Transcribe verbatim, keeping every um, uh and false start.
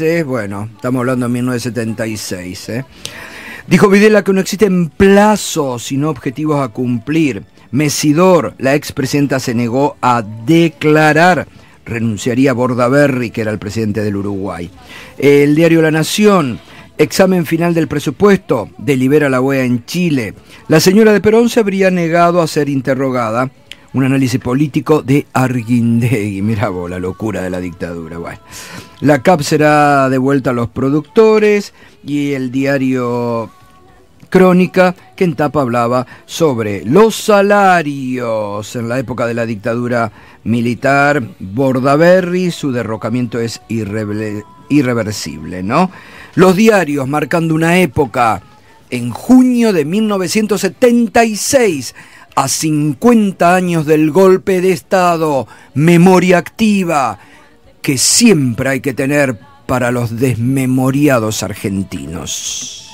meses, bueno, estamos hablando de mil novecientos setenta y seis, ¿eh? Dijo Videla que no existen plazos, sino objetivos a cumplir. Mesidor, la expresidenta, se negó a declarar. Renunciaría Bordaberry, que era el presidente del Uruguay. El diario La Nación, examen final del presupuesto, delibera la O E A en Chile. La señora de Perón se habría negado a ser interrogada. Un análisis político de Arguindegui. Mirá vos, la locura de la dictadura. Bueno, la C A P será devuelta a los productores, y el diario Crónica, que en tapa hablaba sobre los salarios en la época de la dictadura militar. Bordaberry, su derrocamiento es irreble, irreversible, ¿no? Los diarios marcando una época en junio de mil novecientos setenta y seis, a cincuenta años del golpe de Estado, memoria activa que siempre hay que tener para los desmemoriados argentinos.